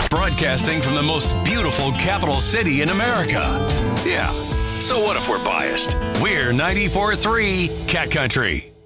Broadcasting from the most beautiful capital city in America. Yeah, so what if we're biased? We're 94.3 Cat Country.